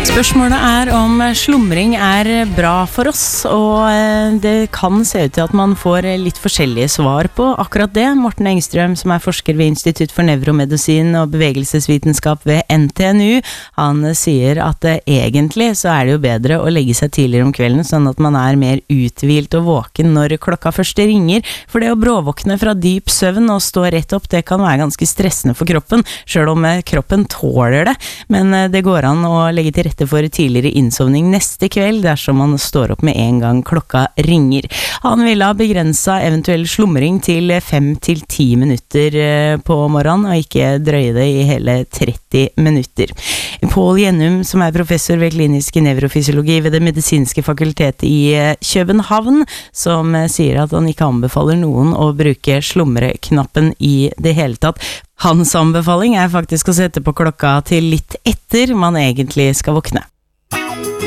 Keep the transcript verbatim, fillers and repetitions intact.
Spørsmålet er om slumring er bra for oss, og det kan se ut til at man får litt forskjellige svar på akkurat det. Morten Engstrøm, som er forsker ved Institutt for Nevromedisin og Bevegelsesvitenskap ved N T N U, han sier at egentlig så er det jo bedre å legge seg tidligere om kvelden, sånn at man er mer uthvilt og våken når klokka først ringer, for det å bråvåkne fra dyp søvn og stå rett opp, det kan være ganske stressende for kroppen, selv om kroppen tåler det, men det går an å legge til rette for tidligere innsovning neste kveld dersom man står opp med en gang klokka ringer. Han ville ha begrenset eventuell slumring til fem til ti minutter på morgenen, og ikke drøye det i hele tretti minutter. Pål Gjennum, som er professor ved klinisk nevrofysiologi ved det medisinske fakultetet i København, som sier at han ikke anbefaler noen å bruke slumreknappen i det hele tatt. Hans anbefaling er faktisk å sette på klokka til litt etter man egentlig skal våkne.